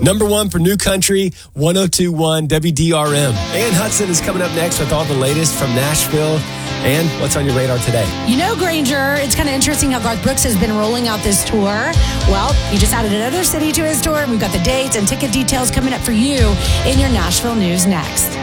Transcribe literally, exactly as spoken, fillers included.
Number one for New Country, one oh two point one W D R M. Ann Hudson is coming up next with all the latest from Nashville. And what's on your radar today? You know, Granger, it's kind of interesting how Garth Brooks has been rolling out this tour. Well, he just added another city to his tour. We've got the dates and ticket details coming up for you in your Nashville news next.